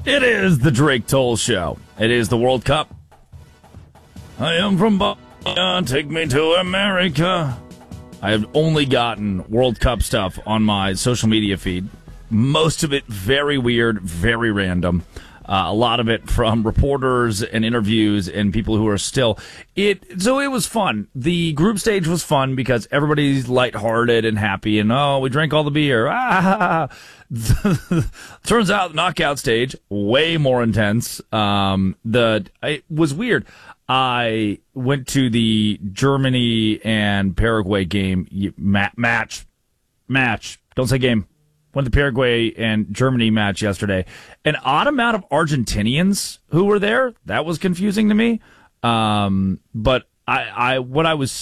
It is the Drake Toll Show. It is the World Cup. I am from Bosnia. Take me to America. I have only gotten World Cup stuff on my social media feed. Most of it very weird, very random. A lot of it from reporters and interviews and people who are still so it was fun. The group stage was fun because everybody's lighthearted and happy and we drank all the beer. Turns out the knockout stage way more intense. It was weird. I went to the Germany and Paraguay game match. Don't say game. Went to the Paraguay and Germany match yesterday. An odd amount of Argentinians who were there. That was confusing to me. But what I was